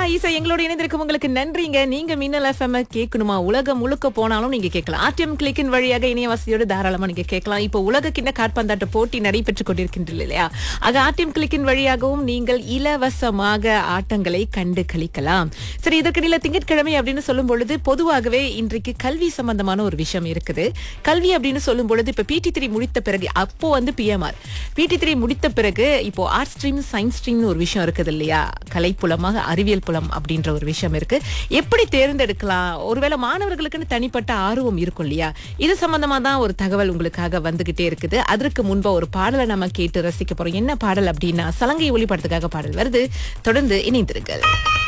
ஈசா எங்களோட இணைந்திருக்கும் உங்களுக்கு நன்றிங்க. நீங்க மின்னல் எஃப்எம் கேட்கணுமா? உலகம் முழுக்க போனாலும் நீங்க கேட்கலாம். ஆர்டிஎம் கிளிக்கின் வழியாக இணைய வசதியோடு தாராளமா நீங்க கேட்கலாம். இப்போ உலக கிண்ண காற்பந்தாட்ட போட்டி நடைபெற்றுக் கொண்டிருக்கின்றது இல்லையா? ஆக ஆர்டிஎம் கிளிக்கின் வழியாகவும் நீங்கள் இலவசமாக ஆட்டங்களை கண்டு களிக்கலாம். சரி, இதற்கிடையில திங்கட்கிழமை அப்படின்னு சொல்லும் பொழுது பொதுவாகவே இன்றைக்கு கல்வி சம்பந்தமான ஒரு விஷயம் இருக்குது. கல்வி அப்படின்னு சொல்லும் பொழுது இப்ப PT3 முடித்த பிறகு அப்போ வந்து பிஎம்ஆர் PT3 முடித்த பிறகு இப்போ ஆர்ட் ஸ்ட்ரீம் சயின்ஸ் ஸ்ட்ரீம்னு ஒரு விஷயம் இருக்குது இல்லையா? கலைப்புலமாக அறிவியல் புலம் அப்படின்ற ஒரு விஷயம் இருக்கு. எப்படி தேர்ந்தெடுக்கலாம்? ஒருவேளை மாணவர்களுக்குன்னு தனிப்பட்ட ஆர்வம் இருக்கும் இல்லையா? இது சம்பந்தமா தான் ஒரு தகவல் உங்களுக்காக வந்துகிட்டே இருக்குது. அதற்கு முன்பா ஒரு பாடலை நம்ம கேட்டு ரசிக்க போறோம். என்ன பாடல் அப்படின்னா சலங்கை ஒளிபடத்துக்காக பாடல் வருது. தொடர்ந்து இணைந்திருங்கள்.